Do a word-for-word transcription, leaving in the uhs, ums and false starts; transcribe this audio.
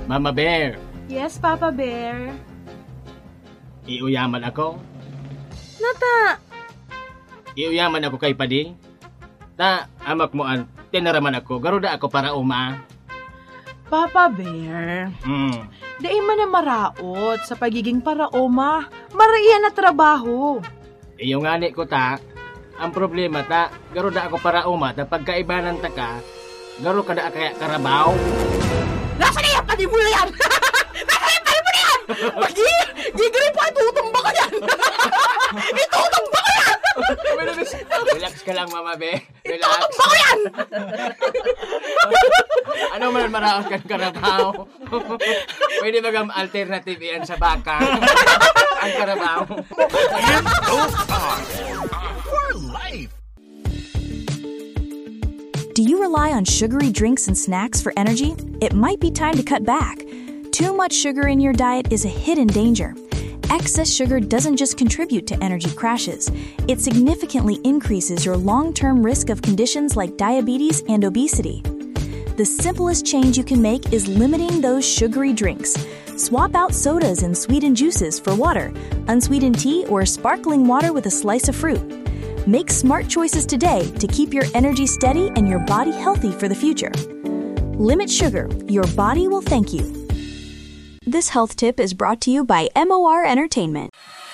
Mama Bear, Yes, Papa Bear. iuyaman ako. Nata, Iuyaman ako kay Padi. Ta, amak mo an, tinaraman ako. Garuda ako para uma. Papa Bear. Hmm. Dai man na maraot sa pagiging paraoma. Maraiyan na trabaho. Iyo nga ni ko ta, ang problema ta, garuda ako para uma, ta pagkaibanan ta ka, garo ka na kaya karabaw. Nasa na yan? Pati mo na yan! Nasa na yan? Pati mo na yan! Magi! Gigri pa! Itutumba ko yan! Itutumba ko yan! Relax ka lang, Mama Be. Relax. Itutumba ko yan! Ano man maraos kang karabaw? Pwede ba gam alternative yan sa baka? Ang karabaw. For life. Do you rely on sugary drinks and snacks for energy? It might be time to cut back. Too much sugar in your diet is a hidden danger. Excess sugar doesn't just contribute to energy crashes, it significantly increases your long-term risk of conditions like diabetes and obesity. The simplest change you can make is limiting those sugary drinks. Swap out sodas and sweetened juices for water, unsweetened tea, or sparkling water with a slice of fruit. Make smart choices today to keep your energy steady and your body healthy for the future. Limit sugar. Your body will thank you. This health tip is brought to you by M O R Entertainment.